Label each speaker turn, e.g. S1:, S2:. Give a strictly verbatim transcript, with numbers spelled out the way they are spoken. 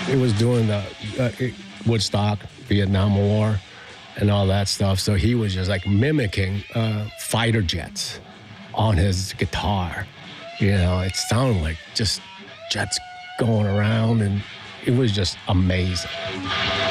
S1: it was during the uh, it, Woodstock, Vietnam War, and all that stuff. So he was just like mimicking uh, fighter jets on his guitar. You know, it sounded like just jets going around, and it was just amazing.